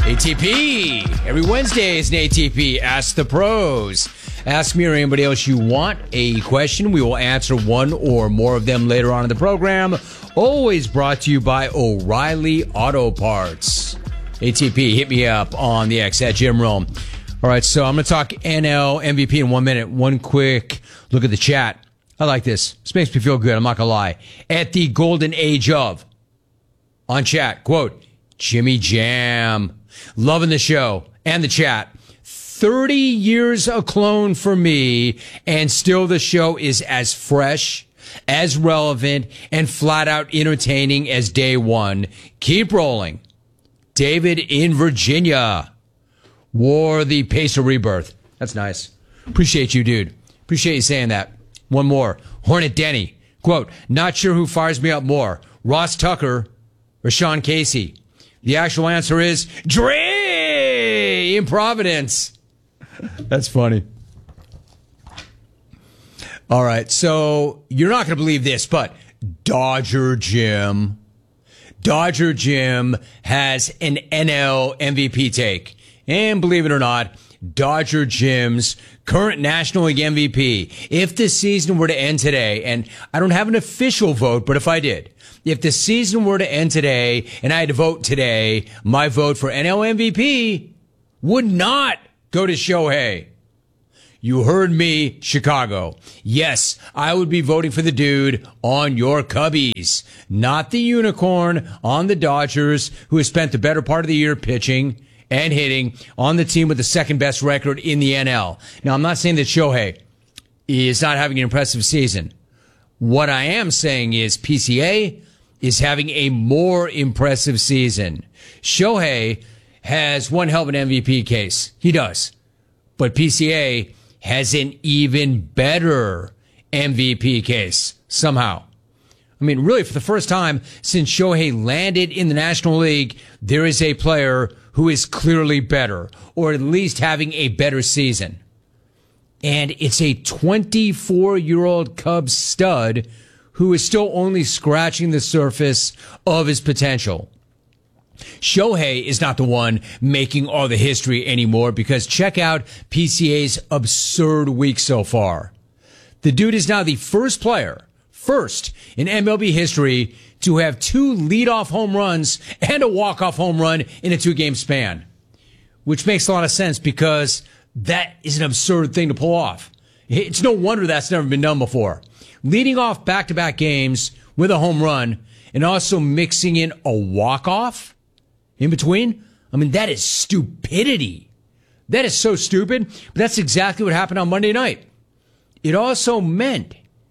ATP. Every Wednesday is an ATP. Ask the pros. Ask me or anybody else you want a question. We will answer one or more of them later on in the program. Always brought to you by O'Reilly Auto Parts. ATP, hit me up on the X at Jim Rome. All right, so I'm going to talk NL MVP in 1 minute. One quick look at the chat. I like this. This makes me feel good. I'm not going to lie. At the golden age of, on chat, quote, Jimmy Jam. Loving the show and the chat. 30 years a clone for me, and still the show is as fresh, as relevant, and flat out entertaining as day one. Keep rolling. David in Virginia. Wore the Pacer rebirth. That's nice. Appreciate you, dude. Appreciate you saying that. One more. Hornet Denny. Quote, not sure who fires me up more, Ross Tucker or Sean Casey. The actual answer is Dre in Providence. That's funny. All right, so you're not going to believe this, but Dodger Jim has an NL MVP take. And believe it or not, Dodger Jim's current National League MVP, if the season were to end today, and I don't have an official vote, but if I did, if the season were to end today and I had to vote today, my vote for NL MVP would not go to Shohei. You heard me, Chicago. Yes, I would be voting for the dude on your Cubbies, not the unicorn on the Dodgers, who has spent the better part of the year pitching and hitting on the team with the second best record in the NL. Now, I'm not saying that Shohei is not having an impressive season. What I am saying is PCA is having a more impressive season. Shohei has one hell of an MVP case. He does. But PCA has an even better MVP case somehow. I mean, really, for the first time since Shohei landed in the National League, there is a player who is clearly better, or at least having a better season. And it's a 24-year-old Cubs stud who is still only scratching the surface of his potential. Shohei is not the one making all the history anymore, because check out PCA's absurd week so far. The dude is now the first in MLB history to have 2 leadoff home runs and a walk-off home run in a 2-game span, which makes a lot of sense because that is an absurd thing to pull off. It's no wonder that's never been done before. Leading off back-to-back games with a home run and also mixing in a walk-off in between. I mean, that is stupidity. That is so stupid, but that's exactly what happened on Monday night. It also meant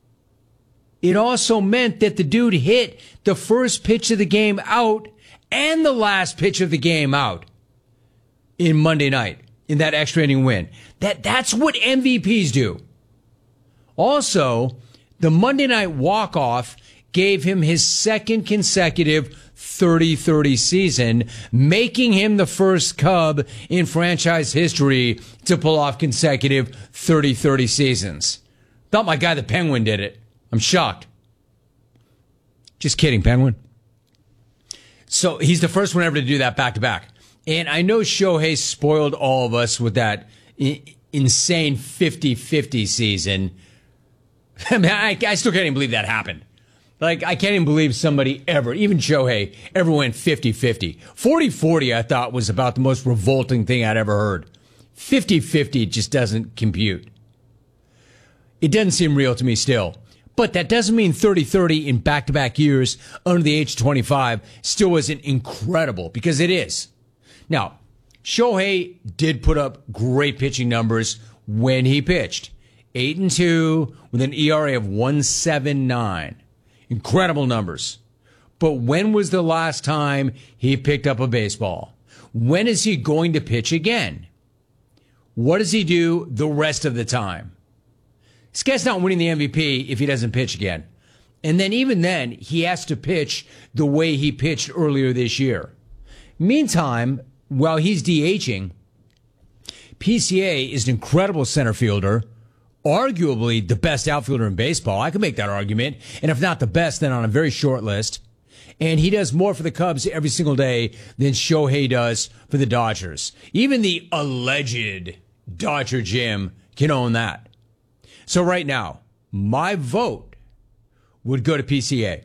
that the dude hit the first pitch of the game out and the last pitch of the game out in Monday night in that extra inning win. That's what MVPs do. Also, the Monday night walk-off gave him his second consecutive 30-30 season, making him the first Cub in franchise history to pull off consecutive 30-30 seasons. Thought my guy the Penguin did it. I'm shocked. Just kidding, Penguin. So he's the first one ever to do that back-to-back. And I know Shohei spoiled all of us with that insane 50-50 season. I mean, I still can't even believe that happened. Like, I can't even believe somebody ever, even Shohei, ever went 50-50. 40-40, I thought, was about the most revolting thing I'd ever heard. 50-50 just doesn't compute. It doesn't seem real to me still. But that doesn't mean 30-30 in back-to-back years under the age of 25 still wasn't incredible, because it is. Now, Shohei did put up great pitching numbers when he pitched. 8-2 with an ERA of 1.79. Incredible numbers. But when was the last time he picked up a baseball? When is he going to pitch again? What does he do the rest of the time? This guy's not winning the MVP if he doesn't pitch again. And then even then, he has to pitch the way he pitched earlier this year. Meantime, while he's DHing, PCA is an incredible center fielder, arguably the best outfielder in baseball. I could make that argument. And if not the best, then on a very short list. And he does more for the Cubs every single day than Shohei does for the Dodgers. Even the alleged Dodger Jim can own that. So right now, my vote would go to PCA.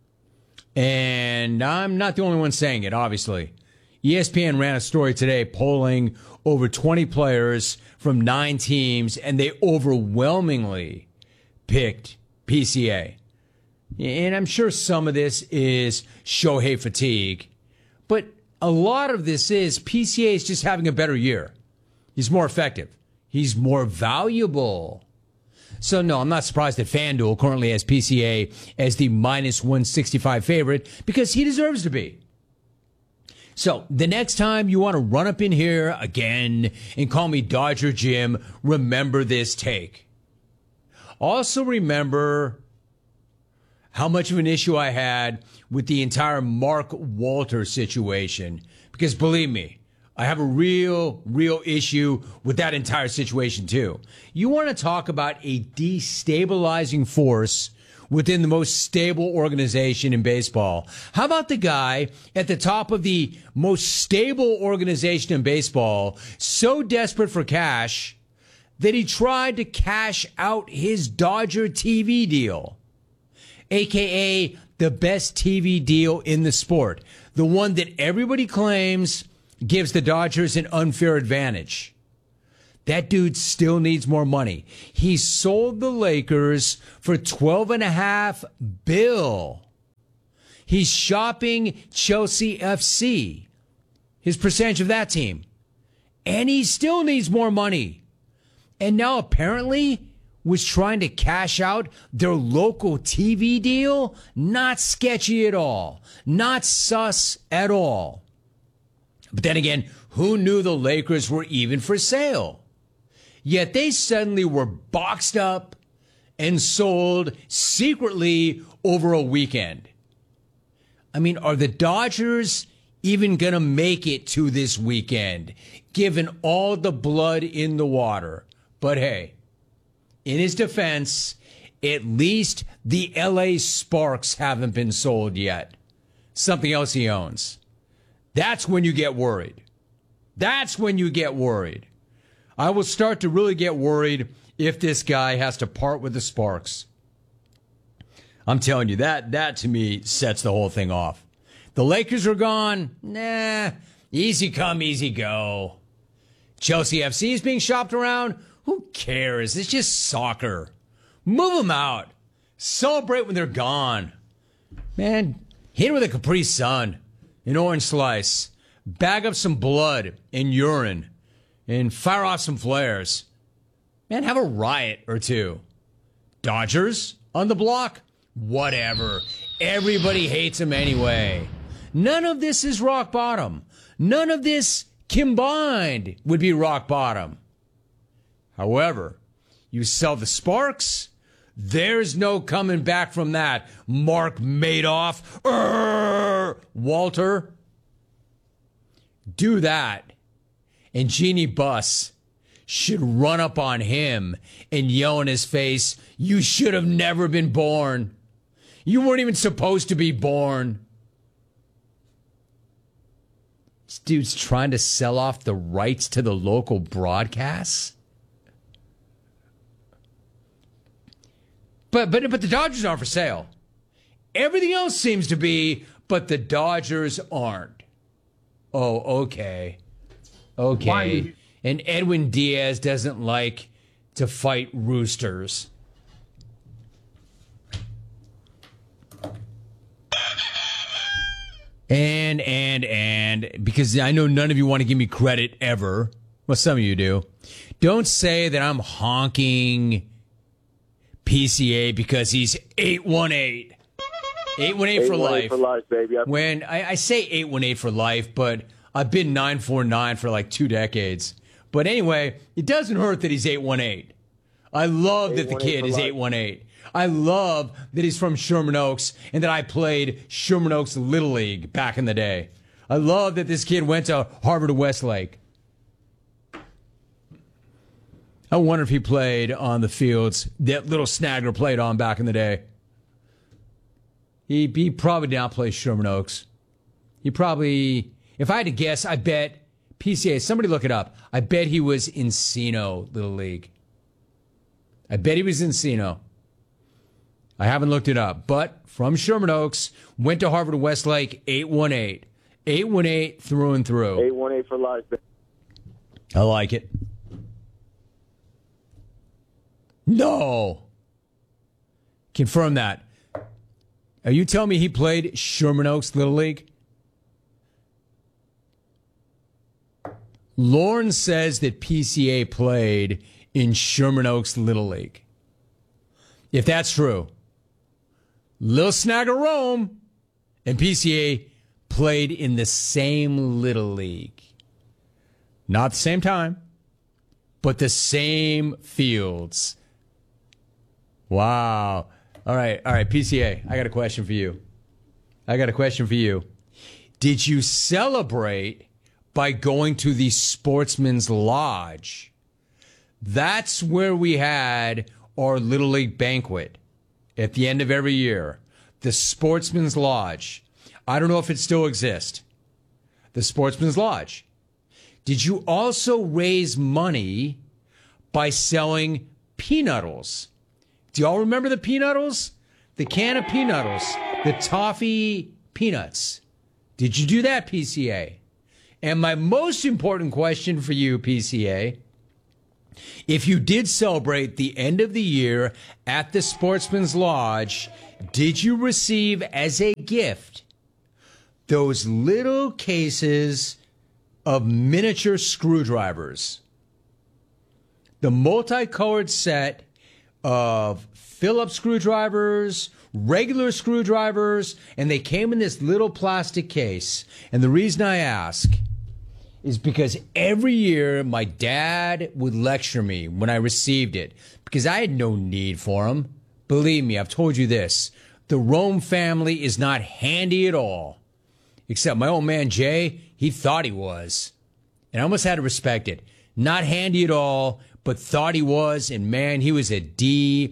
And I'm not the only one saying it, obviously. ESPN ran a story today polling over 20 players from 9 teams, and they overwhelmingly picked PCA. And I'm sure some of this is Shohei fatigue, but a lot of this is PCA is just having a better year. He's more effective. He's more valuable. So, no, I'm not surprised that FanDuel currently has PCA as the minus 165 favorite because he deserves to be. So, the next time you want to run up in here again and call me Dodger Jim, remember this take. Also remember how much of an issue I had with the entire Mark Walter situation. Because believe me, I have a real issue with that entire situation too. You want to talk about a destabilizing force within the most stable organization in baseball. How about the guy at the top of the most stable organization in baseball, so desperate for cash that he tried to cash out his Dodger TV deal? AKA the best TV deal in the sport. The one that everybody claims gives the Dodgers an unfair advantage. That dude still needs more money. He sold the Lakers for $12.5 billion. He's shopping Chelsea FC, his percentage of that team. And he still needs more money. And now apparently was trying to cash out their local TV deal. Not sketchy at all. Not sus at all. But then again, who knew the Lakers were even for sale? Yet they suddenly were boxed up and sold secretly over a weekend. I mean, are the Dodgers even going to make it to this weekend, given all the blood in the water? But hey, in his defense, at least the LA Sparks haven't been sold yet. Something else he owns. That's when you get worried. That's when you get worried. I will start to really get worried if this guy has to part with the Sparks. I'm telling you, that to me sets the whole thing off. The Lakers are gone. Nah, easy come, easy go. Chelsea FC is being shopped around. Who cares? It's just soccer. Move them out. Celebrate when they're gone. Man, hit with a Capri Sun, an orange slice, bag up some blood and urine, and fire off some flares. Man, have a riot or two. Dodgers on the block? Whatever. Everybody hates them anyway. None of this is rock bottom. None of this combined would be rock bottom. However, you sell the Sparks, there's no coming back from that. Mark Madoff, Walter. Do that, and Jeannie Buss should run up on him and yell in his face, "You should have never been born. You weren't even supposed to be born." This dude's trying to sell off the rights to the local broadcasts. But the Dodgers aren't for sale. Everything else seems to be, but the Dodgers aren't. Oh, okay. Okay. Why? And Edwin Diaz doesn't like to fight roosters. And, because I know none of you want to give me credit ever. Well, some of you do. Don't say that I'm honking PCA because he's 818. 818 for life. 818 for life, baby. When I say 818 for life, but I've been 949 for like 2 decades. But anyway, it doesn't hurt that he's 818. I love that the kid is 818. I love that he's from Sherman Oaks and that I played Sherman Oaks Little League back in the day. I love that this kid went to Harvard Westlake. I wonder if he played on the fields that Little Snagger played on back in the day. He probably did not play Sherman Oaks. He probably, if I had to guess, I bet PCA, somebody look it up. I bet he was Encino Little League. I bet he was Encino. I haven't looked it up, but from Sherman Oaks, went to Harvard Westlake, 818. 818 through and through. 818 for life. I like it. No. Confirm that. Are you telling me he played Sherman Oaks Little League? Lauren says that PCA played in Sherman Oaks Little League. If that's true, Lil Snagger Rome and PCA played in the same Little League. Not the same time, but the same fields. Wow. All right, PCA, I got a question for you. Did you celebrate by going to the Sportsman's Lodge? That's where we had our Little League banquet at the end of every year. The Sportsman's Lodge. I don't know if it still exists. The Sportsman's Lodge. Did you also raise money by selling peanuttles? Do y'all remember the peanuttles? The can of peanuttles, the toffee peanuts. Did you do that, PCA? And my most important question for you, PCA, if you did celebrate the end of the year at the Sportsman's Lodge, did you receive as a gift those little cases of miniature screwdrivers? The multicolored set of Phillips screwdrivers, regular screwdrivers, and they came in this little plastic case. And the reason I ask is because every year my dad would lecture me when I received it because I had no need for them. Believe me, I've told you this. The Rome family is not handy at all. Except my old man Jay, he thought he was. And I almost had to respect it. Not handy at all, but thought he was. And man, he was a DIYer.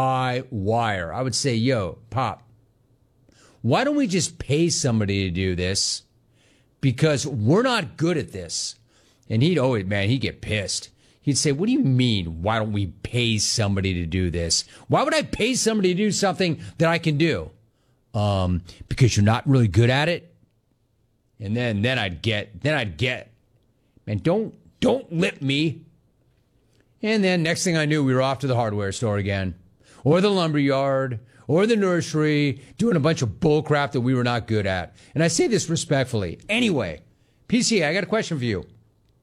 I would say, yo, Pop, why don't we just pay somebody to do this? Because we're not good at this. And he'd get pissed. He'd say, what do you mean, why don't we pay somebody to do this? Why would I pay somebody to do something that I can do? Because you're not really good at it. And then I'd get, man, don't lip me. And then next thing I knew, we were off to the hardware store again, or the lumber yard, or the nursery, doing a bunch of bull crap that we were not good at. And I say this respectfully. Anyway, PCA, I got a question for you.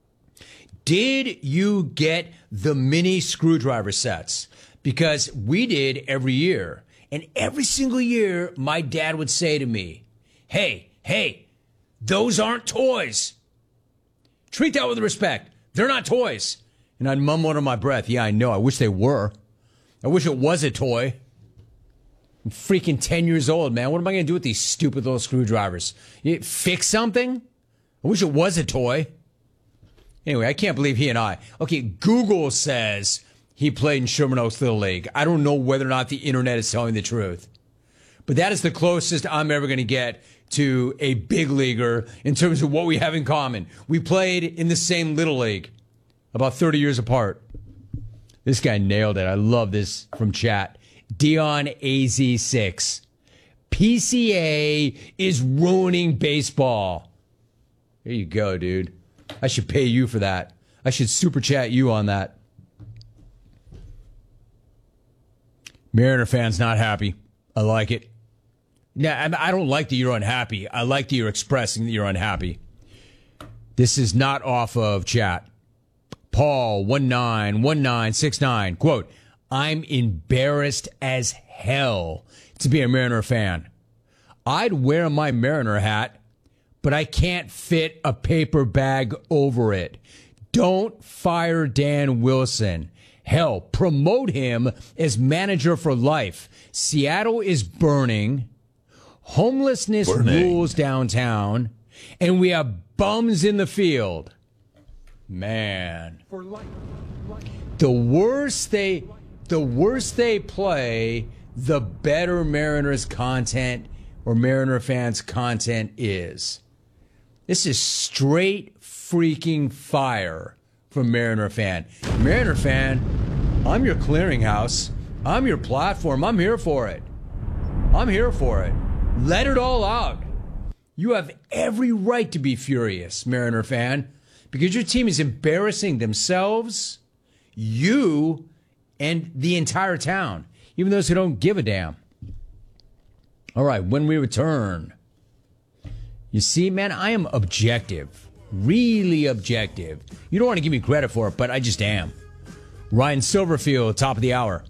Did you get the mini screwdriver sets? Because we did every year. And every single year, my dad would say to me, hey, those aren't toys. Treat that with respect. They're not toys. And I'd mumble under my breath, yeah, I know. I wish they were. I wish it was a toy. I'm freaking 10 years old, man. What am I going to do with these stupid little screwdrivers? Fix something? I wish it was a toy. Anyway, I can't believe he and I. Okay, Google says he played in Sherman Oaks Little League. I don't know whether or not the internet is telling the truth. But that is the closest I'm ever going to get to a big leaguer in terms of what we have in common. We played in the same Little League, about 30 years apart. This guy nailed it. I love this from chat. Dion AZ6. PCA is ruining baseball. There you go, dude. I should pay you for that. I should super chat you on that. Mariner fans not happy. I like it. Now, I don't like that you're unhappy. I like that you're expressing that you're unhappy. This is not off of chat. Paul 191969, quote, I'm embarrassed as hell to be a Mariner fan. I'd wear my Mariner hat, but I can't fit a paper bag over it. Don't fire Dan Wilson. Hell, promote him as manager for life. Seattle is burning. Homelessness rules downtown. And we have bums in the field. Man. The worse they play, the better Mariners content or Mariner fans content is. This is straight freaking fire from Mariner fan. Mariner fan, I'm your clearinghouse. I'm your platform. I'm here for it. I'm here for it. Let it all out. You have every right to be furious, Mariner fan, because your team is embarrassing themselves, you, and the entire town, even those who don't give a damn. All right, when we return, you see, man, I am objective, really objective. You don't want to give me credit for it, but I just am. Ryan Silverfield, top of the hour.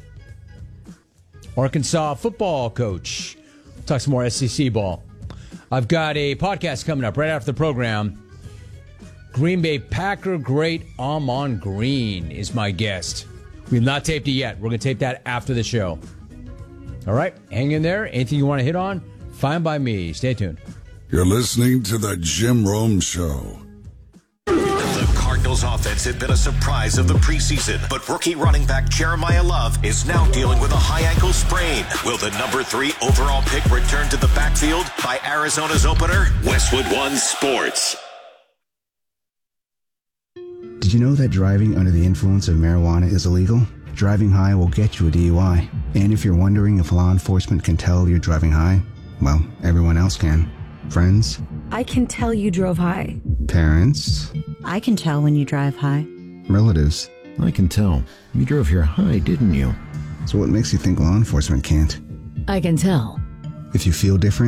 Arkansas football coach. Talk some more SEC ball. I've got a podcast coming up right after the program. Green Bay Packer great Ahman Green is my guest. We've not taped it yet. We're going to tape that after the show. All right, hang in there. Anything you want to hit on, fine by me. Stay tuned. You're listening to the Jim Rome Show. The Cardinals offense had been a surprise of the preseason, but rookie running back Jeremiah Love is now dealing with a high ankle sprain. Will the number 3 overall pick return to the backfield by Arizona's opener? Westwood One Sports. Did you know that driving under the influence of marijuana is illegal? Driving high will get you a DUI. And if you're wondering if law enforcement can tell you're driving high, well, everyone else can. Friends? I can tell you drove high. Parents? I can tell when you drive high. Relatives? I can tell. You drove here high, didn't you? So what makes you think law enforcement can't? I can tell. If you feel different,